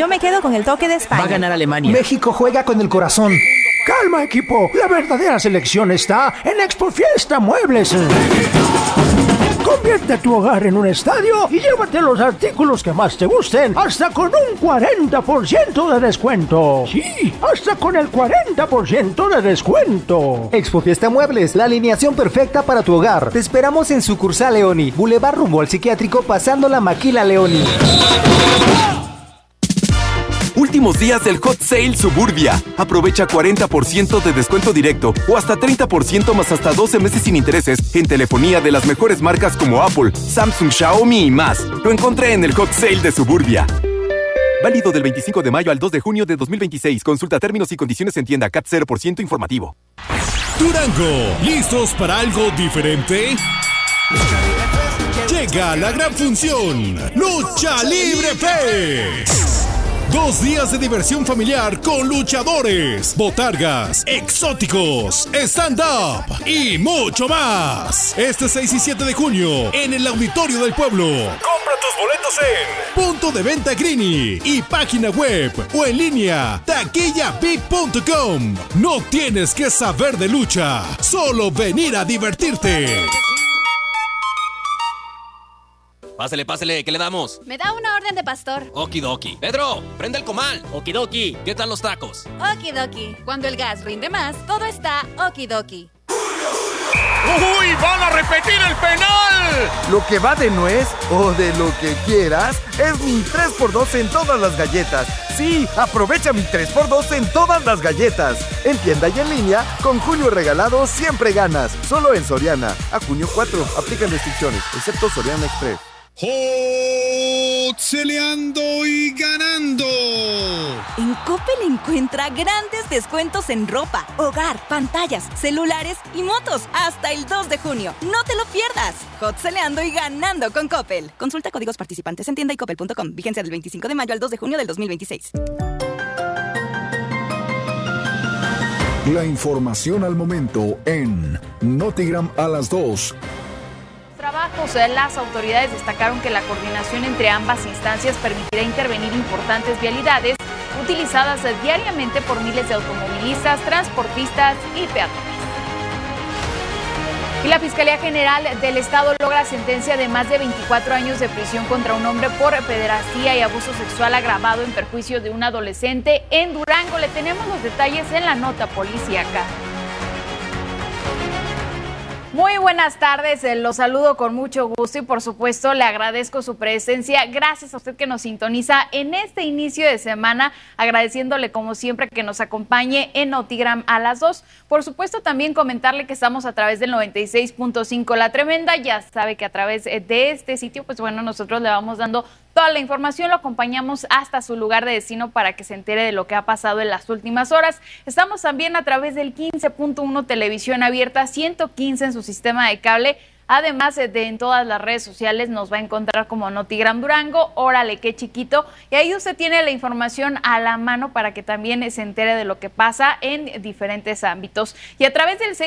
Yo me quedo con el toque de España. Va a ganar Alemania. México juega con el corazón. Calma, equipo. La verdadera selección está en Expo Fiesta Muebles. Convierte tu hogar en un estadio y llévate los artículos que más te gusten hasta con un 40% de descuento. Sí, hasta con el 40% de descuento. Expo Fiesta Muebles, la alineación perfecta para tu hogar. Te esperamos en sucursal Leoni, Boulevard rumbo al psiquiátrico, pasando la Maquila Leoni. Últimos días del Hot Sale Suburbia. Aprovecha 40% de descuento directo o hasta 30% más hasta 12 meses sin intereses en telefonía de las mejores marcas como Apple, Samsung, Xiaomi y más. Lo encontré en el Hot Sale de Suburbia. Válido del 25 de mayo al 2 de junio de 2026. Consulta términos y condiciones en tienda. CAT 0% informativo. Durango, ¿listos para algo diferente? Llega la gran función, Lucha Libre Fest. 2 días de diversión familiar con luchadores, botargas, exóticos, stand-up y mucho más. Este 6 y 7 de junio en el Auditorio del Pueblo. Compra tus boletos en Punto de Venta Greeny y página web o en línea taquillabip.com. No tienes que saber de lucha, solo venir a divertirte. Pásele, ¿qué le damos? Me da una orden de pastor. Okidoki. Pedro, prende el comal. Okidoki. ¿Qué tal los tacos? Okidoki. Cuando el gas rinde más, todo está okidoki. ¡Uy! ¡Van a repetir el penal! Lo que va de nuez o de lo que quieras es mi 3x2 en todas las galletas. Sí, aprovecha mi 3x2 en todas las galletas. En tienda y en línea, con Julio Regalado siempre ganas. Solo en Soriana. A junio 4. Aplican restricciones, excepto Soriana Express. ¡Celeando y ganando! En Coppel encuentra grandes descuentos en ropa, hogar, pantallas, celulares y motos hasta el 2 de junio. ¡No te lo pierdas! Hot-celeando y ganando con Coppel. Consulta códigos participantes en tienda y coppel.com. Vigencia del 25 de mayo al 2 de junio del 2026. La información al momento en Notigram a las 2. Trabajos, las autoridades destacaron que la coordinación entre ambas instancias permitirá intervenir importantes vialidades utilizadas diariamente por miles de automovilistas, transportistas y peatones. Y la Fiscalía General del Estado logra sentencia de más de 24 años de prisión contra un hombre por pederastía y abuso sexual agravado en perjuicio de un adolescente en Durango. Le tenemos los detalles en la nota policíaca. Muy buenas tardes, los saludo con mucho gusto y por supuesto le agradezco su presencia. Gracias a usted que nos sintoniza en este inicio de semana, agradeciéndole como siempre que nos acompañe en Notigram a las 2. Por supuesto también comentarle que estamos a través del 96.5 La Tremenda. Ya sabe que a través de este sitio, pues bueno, nosotros le vamos dando toda la información, lo acompañamos hasta su lugar de destino para que se entere de lo que ha pasado en las últimas horas. Estamos también a través del 15.1 Televisión Abierta, 115 en su sistema de cable. Además de en todas las redes sociales nos va a encontrar como Notigram Durango, órale qué chiquito, y ahí usted tiene la información a la mano para que también se entere de lo que pasa en diferentes ámbitos. Y a través del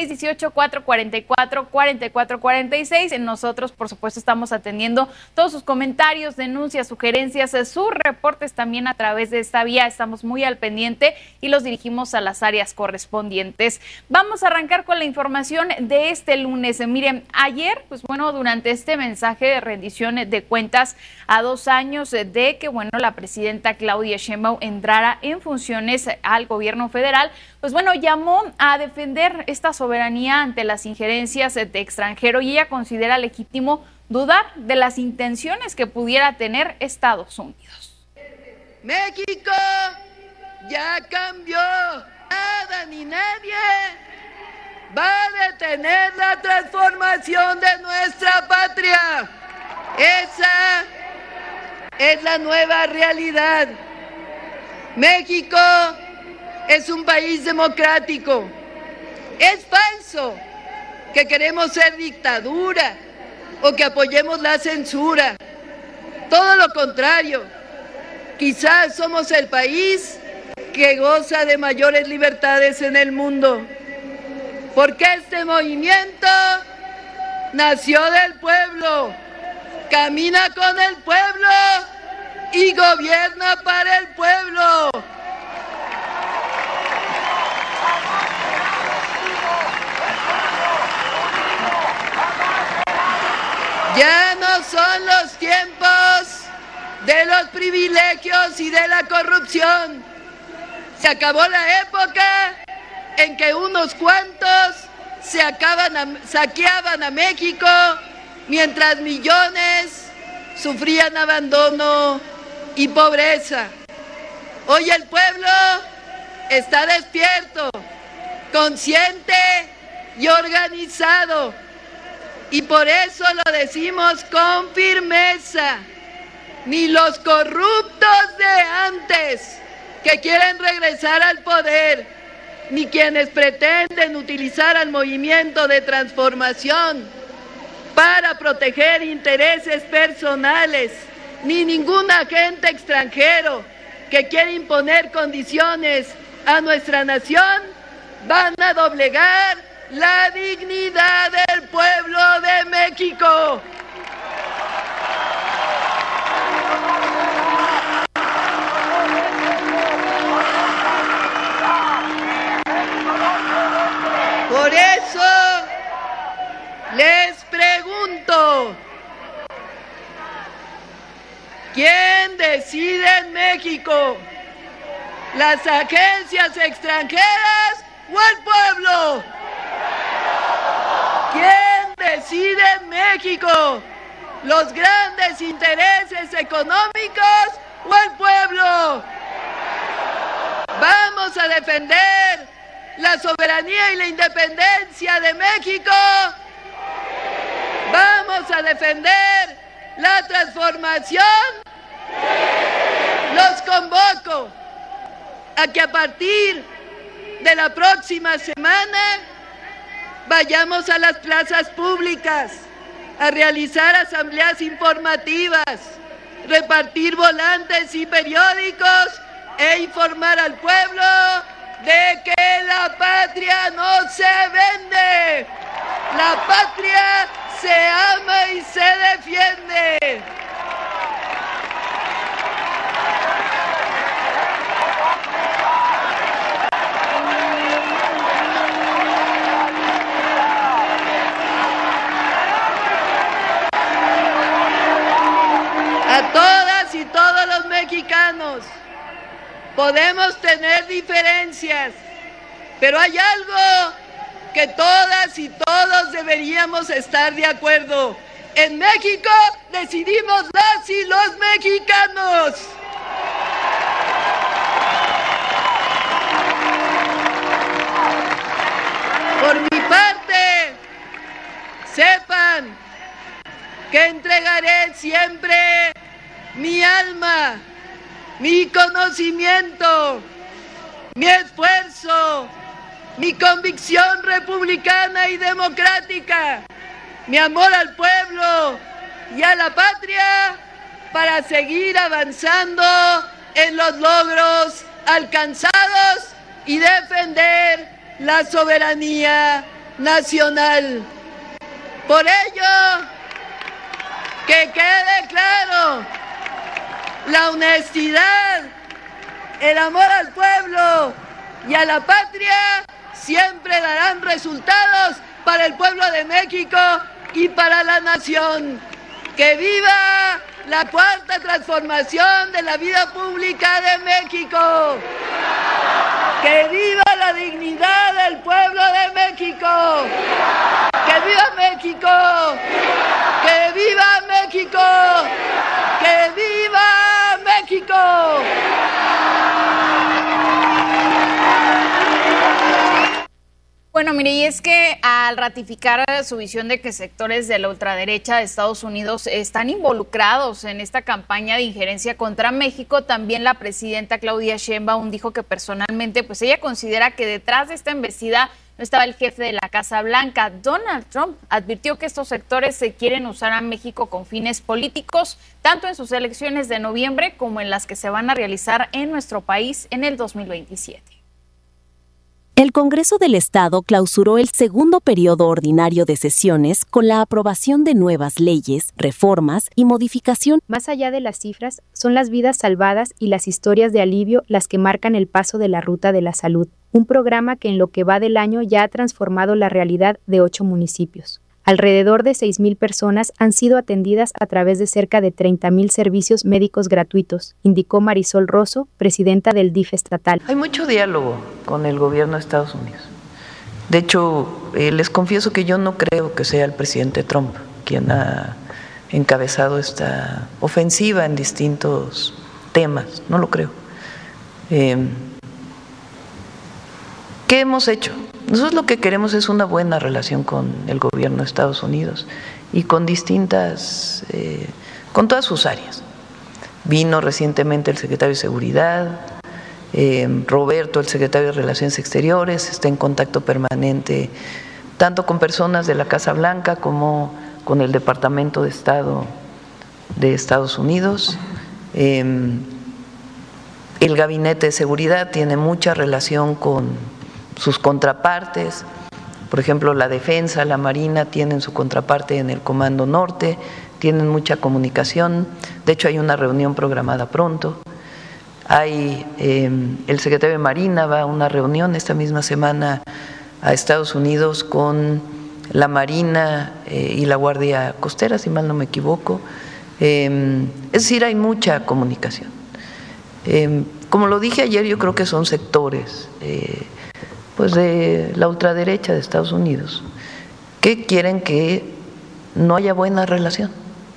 618-444-4446, nosotros por supuesto estamos atendiendo todos sus comentarios, denuncias, sugerencias, sus reportes también a través de esta vía. Estamos muy al pendiente y los dirigimos a las áreas correspondientes. Vamos a arrancar con la información de este lunes. Miren, ayer, pues bueno, durante este mensaje de rendición de cuentas a 2 años de que, bueno, la presidenta Claudia Sheinbaum entrara en funciones al gobierno federal, pues bueno, llamó a defender esta soberanía ante las injerencias de extranjero y ella considera legítimo dudar de las intenciones que pudiera tener Estados Unidos. México ya cambió, nada ni nadie va a detener la transformación de nuestra patria. Esa es la nueva realidad. México es un país democrático. Es falso que queremos ser dictadura o que apoyemos la censura. Todo lo contrario. Quizás somos el país que goza de mayores libertades en el mundo. Porque este movimiento nació del pueblo, camina con el pueblo y gobierna para el pueblo. Ya no son los tiempos de los privilegios y de la corrupción. Se acabó la época en que unos cuantos saqueaban a México mientras millones sufrían abandono y pobreza. Hoy el pueblo está despierto, consciente y organizado. Y por eso lo decimos con firmeza. Ni los corruptos de antes que quieren regresar al poder, ni quienes pretenden utilizar al movimiento de transformación para proteger intereses personales, ni ningún agente extranjero que quiere imponer condiciones a nuestra nación, van a doblegar la dignidad del pueblo de México. Por eso les pregunto, ¿quién decide en México? ¿Las agencias extranjeras o el pueblo? ¿Quién decide en México? ¿Los grandes intereses económicos o el pueblo? Vamos a defender la soberanía y la independencia de México. Vamos a defender la transformación. Los convoco a que a partir de la próxima semana vayamos a las plazas públicas a realizar asambleas informativas, repartir volantes y periódicos e informar al pueblo de que la patria no se vende, la patria se ama y se defiende. A todas y todos los mexicanos, podemos tener diferencias, pero hay algo que todas y todos deberíamos estar de acuerdo. En México decidimos las y los mexicanos. Por mi parte, sepan que entregaré siempre mi alma, mi conocimiento, mi esfuerzo, mi convicción republicana y democrática, mi amor al pueblo y a la patria para seguir avanzando en los logros alcanzados y defender la soberanía nacional. Por ello, que quede claro, la honestidad, el amor al pueblo y a la patria siempre darán resultados para el pueblo de México y para la nación. ¡Que viva la cuarta transformación de la vida pública de México! ¡Que viva la dignidad del pueblo de México! ¡Que viva México! ¡Que viva México! ¡Que viva México! Bueno, mire, y es que al ratificar su visión de que sectores de la ultraderecha de Estados Unidos están involucrados en esta campaña de injerencia contra México, también la presidenta Claudia Sheinbaum dijo que personalmente, pues ella considera que detrás de esta embestida no estaba el jefe de la Casa Blanca. Donald Trump advirtió que estos sectores se quieren usar a México con fines políticos, tanto en sus elecciones de noviembre como en las que se van a realizar en nuestro país en el 2027. El Congreso del Estado clausuró el segundo periodo ordinario de sesiones con la aprobación de nuevas leyes, reformas y modificación. Más allá de las cifras, son las vidas salvadas y las historias de alivio las que marcan el paso de la Ruta de la Salud, un programa que en lo que va del año ya ha transformado la realidad de 8 municipios. Alrededor de 6,000 personas han sido atendidas a través de cerca de 30,000 servicios médicos gratuitos, indicó Marisol Rosso, presidenta del DIF estatal. Hay mucho diálogo con el gobierno de Estados Unidos. De hecho, les confieso que yo no creo que sea el presidente Trump quien ha encabezado esta ofensiva en distintos temas, no lo creo. ¿Qué hemos hecho? Nosotros lo que queremos es una buena relación con el gobierno de Estados Unidos y con con todas sus áreas. Vino recientemente el secretario de Seguridad, Roberto, el secretario de Relaciones Exteriores, está en contacto permanente tanto con personas de la Casa Blanca como con el Departamento de Estado de Estados Unidos. El Gabinete de Seguridad tiene mucha relación con sus contrapartes, por ejemplo, la Defensa, la Marina tienen su contraparte en el Comando Norte, tienen mucha comunicación, de hecho hay una reunión programada pronto, el secretario de Marina va a una reunión esta misma semana a Estados Unidos con la Marina y la Guardia Costera, si mal no me equivoco, es decir, hay mucha comunicación. Como lo dije ayer, yo creo que son sectores pues de la ultraderecha de Estados Unidos, que quieren que no haya buena relación,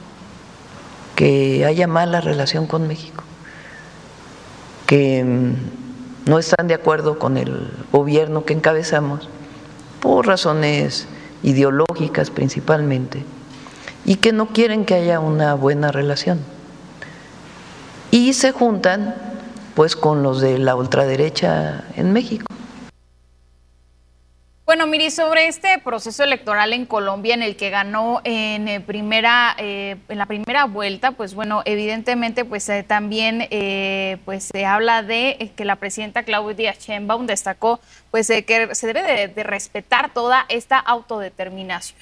que haya mala relación con México, que no están de acuerdo con el gobierno que encabezamos por razones ideológicas principalmente, y que no quieren que haya una buena relación. Y se juntan pues con los de la ultraderecha en México. Bueno, Miri, sobre este proceso electoral en Colombia en el que ganó en la primera vuelta, pues bueno, evidentemente pues también pues se habla de que la presidenta Claudia Sheinbaum destacó pues que se debe de respetar toda esta autodeterminación.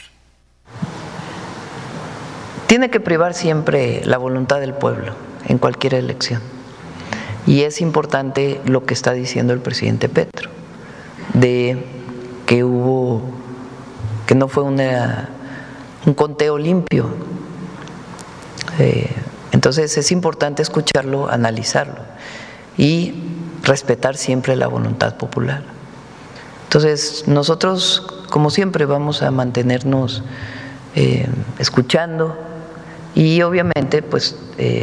Tiene que privar siempre la voluntad del pueblo en cualquier elección. Y es importante lo que está diciendo el presidente Petro, de que no fue un conteo limpio. Entonces es importante escucharlo, analizarlo y respetar siempre la voluntad popular. Entonces nosotros, como siempre, vamos a mantenernos escuchando y obviamente pues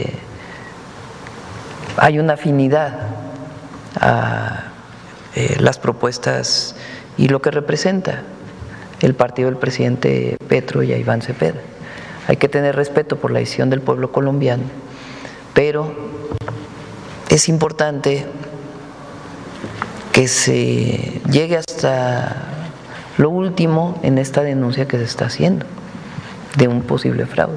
hay una afinidad a las propuestas y lo que representa el partido del presidente Petro y a Iván Cepeda. Hay que tener respeto por la decisión del pueblo colombiano, pero es importante que se llegue hasta lo último en esta denuncia que se está haciendo de un posible fraude.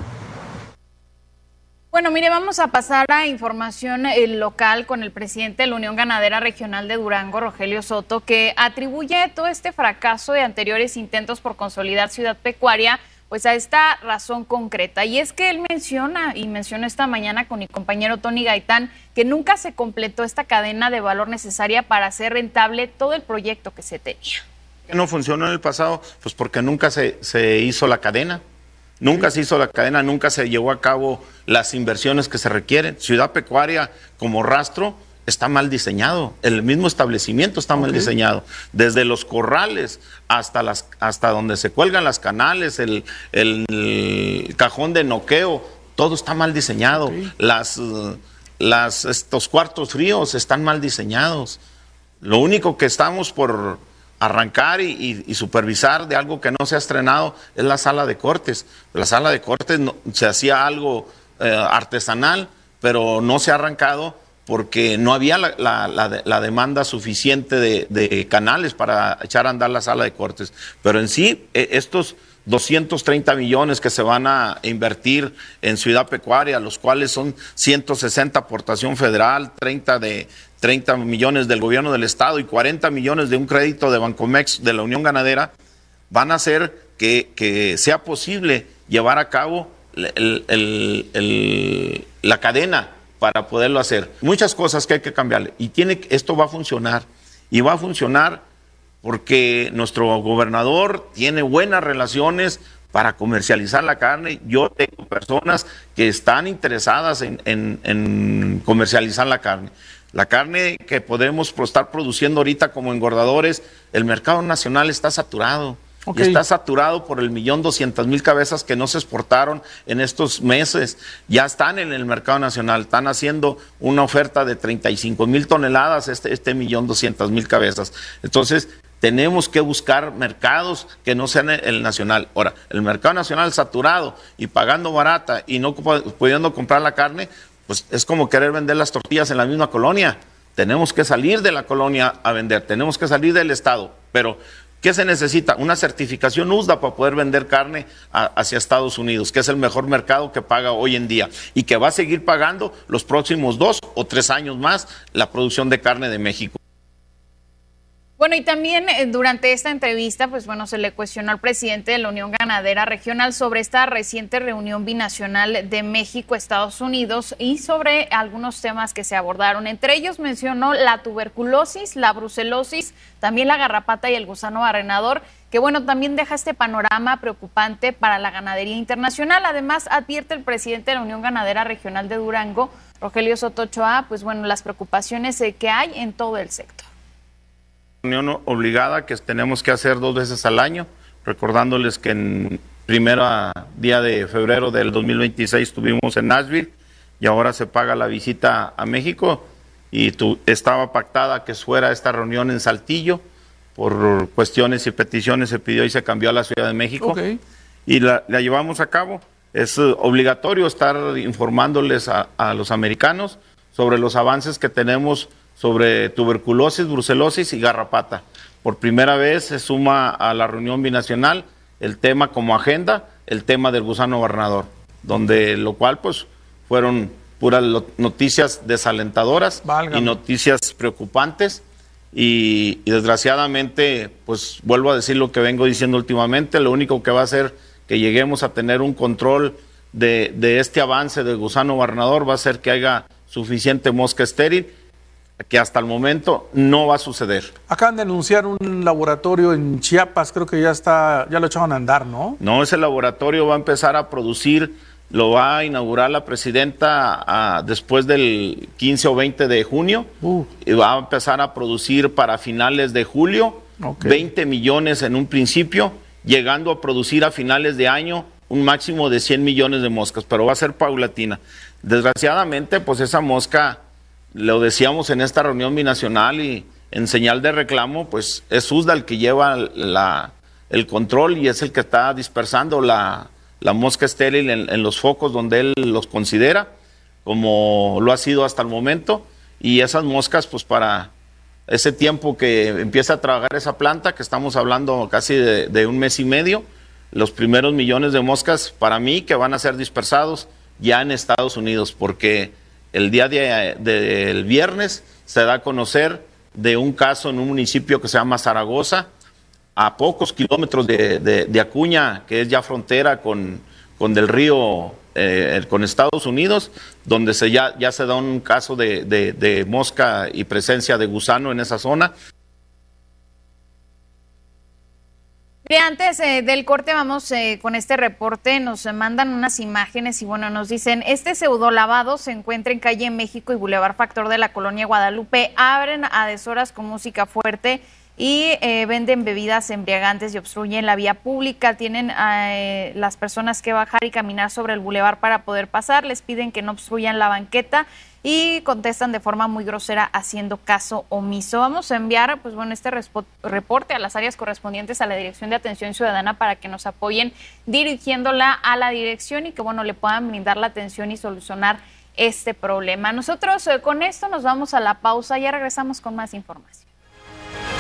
Bueno, mire, vamos a pasar a información local con el presidente de la Unión Ganadera Regional de Durango, Rogelio Soto, que atribuye todo este fracaso de anteriores intentos por consolidar Ciudad Pecuaria pues a esta razón concreta. Y es que él mencionó esta mañana con mi compañero Tony Gaitán, que nunca se completó esta cadena de valor necesaria para hacer rentable todo el proyecto que se tenía. No funcionó en el pasado, pues porque nunca se hizo la cadena. Nunca se hizo la cadena, nunca se llevó a cabo las inversiones que se requieren. Ciudad Pecuaria como rastro está mal diseñado, el mismo establecimiento está mal diseñado, desde los corrales hasta donde se cuelgan las canales, el cajón de noqueo, todo está mal diseñado. Estos cuartos fríos están mal diseñados. Lo único que estamos por arrancar y supervisar de algo que no se ha estrenado es la sala de cortes. La sala de cortes se hacía algo artesanal, pero no se ha arrancado porque no había la demanda suficiente de canales para echar a andar la sala de cortes. Pero en sí, estos 230 millones que se van a invertir en Ciudad Pecuaria, los cuales son 160 aportación federal, 30 millones del gobierno del estado y 40 millones de un crédito de Bancomex de la Unión Ganadera, van a hacer que sea posible llevar a cabo la cadena para poderlo hacer. Muchas cosas que hay que cambiarle y esto va a funcionar y va a funcionar porque nuestro gobernador tiene buenas relaciones para comercializar la carne. Yo tengo personas que están interesadas en comercializar la carne. La carne que podemos estar produciendo ahorita como engordadores, el mercado nacional está saturado. Okay. Y está saturado por 1.200.000 cabezas que no se exportaron en estos meses. Ya están en el mercado nacional, están haciendo una oferta de 35.000 toneladas, 1.200.000 cabezas. Entonces, tenemos que buscar mercados que no sean el nacional. Ahora, el mercado nacional saturado y pagando barata y no pudiendo comprar la carne, pues es como querer vender las tortillas en la misma colonia. Tenemos que salir de la colonia a vender, tenemos que salir del estado, pero ¿qué se necesita? Una certificación USDA para poder vender carne hacia Estados Unidos, que es el mejor mercado que paga hoy en día y que va a seguir pagando los próximos 2 o 3 años más la producción de carne de México. Bueno, y también durante esta entrevista, pues bueno, se le cuestionó al presidente de la Unión Ganadera Regional sobre esta reciente reunión binacional de México-Estados Unidos y sobre algunos temas que se abordaron. Entre ellos mencionó la tuberculosis, la brucelosis, también la garrapata y el gusano barrenador, que bueno, también deja este panorama preocupante para la ganadería internacional. Además, advierte el presidente de la Unión Ganadera Regional de Durango, Rogelio Soto Ochoa, pues bueno, las preocupaciones que hay en todo el sector. Reunión obligada que tenemos que hacer 2 veces al año, recordándoles que en primero día de febrero del 2026 estuvimos en Nashville y ahora se paga la visita a México y estaba pactada que fuera esta reunión en Saltillo, por cuestiones y peticiones se pidió y se cambió a la Ciudad de México. Okay. Y la llevamos a cabo. Es obligatorio estar informándoles a los americanos sobre los avances que tenemos sobre tuberculosis, brucelosis y garrapata. Por primera vez se suma a la reunión binacional el tema como agenda, el tema del gusano barrenador, donde lo cual pues fueron puras noticias desalentadoras y noticias preocupantes y desgraciadamente pues vuelvo a decir lo que vengo diciendo últimamente, lo único que va a hacer que lleguemos a tener un control de este avance del gusano barrenador va a ser que haya suficiente mosca estéril, que hasta el momento no va a suceder. Acaban de anunciar un laboratorio en Chiapas, creo que ya lo echaron a andar, ¿no? No, ese laboratorio va a empezar a producir, lo va a inaugurar la presidenta después del 15 o 20 de junio, y va a empezar a producir para finales de julio, 20 millones en un principio, llegando a producir a finales de año un máximo de 100 millones de moscas, pero va a ser paulatina. Desgraciadamente, pues esa mosca, lo decíamos en esta reunión binacional y en señal de reclamo, pues es USDA el que lleva el control y es el que está dispersando la mosca estéril en los focos donde él los considera, como lo ha sido hasta el momento, y esas moscas, pues para ese tiempo que empieza a trabajar esa planta, que estamos hablando casi de 1 mes y medio, los primeros millones de moscas para mí que van a ser dispersados ya en Estados Unidos, porque el día del viernes se da a conocer de un caso en un municipio que se llama Zaragoza, a pocos kilómetros de Acuña, que es ya frontera con del río, con Estados Unidos, donde ya se da un caso de mosca y presencia de gusano en esa zona. Antes del corte vamos con este reporte, nos mandan unas imágenes y bueno, nos dicen, este pseudolavado se encuentra en calle México y Boulevard Factor de la colonia Guadalupe, abren a deshoras con música fuerte y venden bebidas embriagantes y obstruyen la vía pública, tienen las personas que bajar y caminar sobre el bulevar para poder pasar, les piden que no obstruyan la banqueta y contestan de forma muy grosera haciendo caso omiso. Vamos a enviar pues bueno este reporte a las áreas correspondientes a la Dirección de Atención Ciudadana para que nos apoyen dirigiéndola a la dirección y que bueno le puedan brindar la atención y solucionar este problema. Nosotros con esto nos vamos a la pausa y ya regresamos con más información.